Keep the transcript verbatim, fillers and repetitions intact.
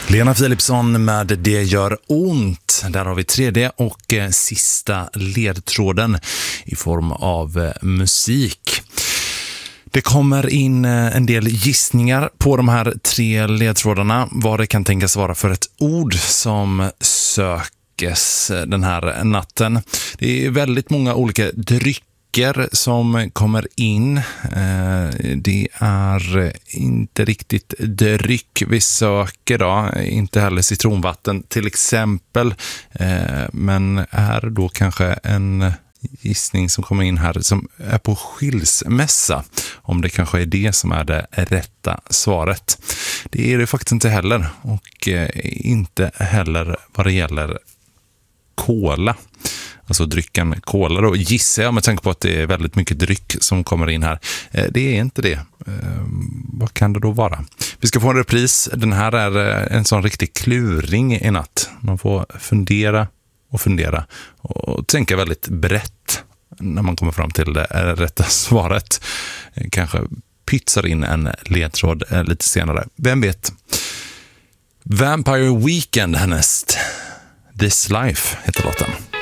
Lena Philipsson med Det gör ont. Där har vi tredje och eh, sista ledtråden i form av eh, musik. Det kommer in eh, en del gissningar på de här tre ledtrådarna. Vad det kan tänkas vara för ett ord som sökes den här natten. Det är väldigt många olika drycker som kommer in. Det är inte riktigt dryck vi söker då, inte heller citronvatten till exempel, men är då kanske en gissning som kommer in här som är på skilsmässa, om det kanske är det som är det rätta svaret. Det är det faktiskt inte heller, och inte heller vad det gäller cola. Alltså drycken cola då, gissar jag med tanke på att det är väldigt mycket dryck som kommer in här. Det är inte det. Vad kan det då vara? Vi ska få en repris. Den här är en sån riktig kluring i natt. Man får fundera och fundera och tänka väldigt brett när man kommer fram till det rätta svaret. Kanske pytsar in en ledtråd lite senare. Vem vet? Vampire Weekend härnäst. This Life heter låten.